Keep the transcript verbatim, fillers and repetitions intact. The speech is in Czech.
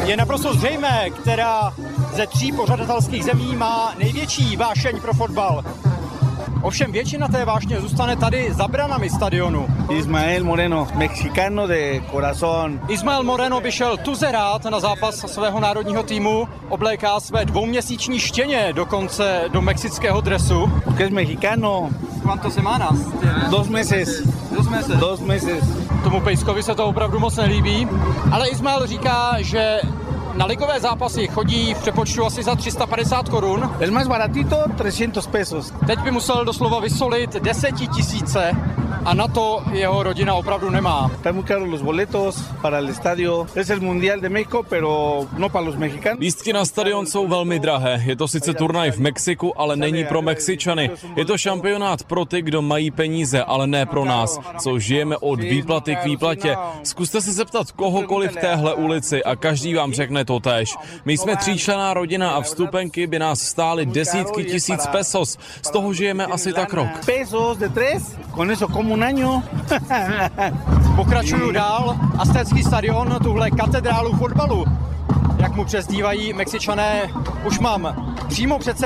Je naprosto zřejmé, která ze tří pořadatelských zemí má největší vášeň pro fotbal. Ovšem většina té vášně zůstane tady za branami stadionu. Ismael Moreno, mexicano de corazón. Ismael Moreno by šel tuze rád na zápas svého národního týmu, obléká své dvouměsíční štěně dokonce do mexického dresu. Que es mexicano. ¿Cuántas semanas? Dos meses. Dos meses. Dos meses. Tomu Pejskovi se to opravdu moc nelíbí, ale Ismael říká, že na ligové zápasy chodí v přepočtu asi za tři sta padesát korun. El más baratito, trescientos pesos. Teď by musel doslova vysolit desetitisíce a na to jeho rodina opravdu nemá. Están muy caros los boletos para el estadio. Es el Mundial de México, pero no para los mexicanos. Lístky na stadion jsou velmi drahé. Je to sice turnaj v Mexiku, ale není pro Mexičany. Je to šampionát pro ty, kdo mají peníze, ale ne pro nás, co žijeme od výplaty k výplatě. Zkuste se zeptat kohokoliv v téhle ulici a každý vám řekne totéž. My jsme tříčlenná rodina a vstupenky by nás stály desítky tisíc pesos. Z toho žijeme asi tak rok. Pesos de tres, con eso como un año. Pokračuju dál. Aztécký stadion, tuhle katedrálu fotbalu, jak mu přezdívají Mexičané, už mám přímo před sebou.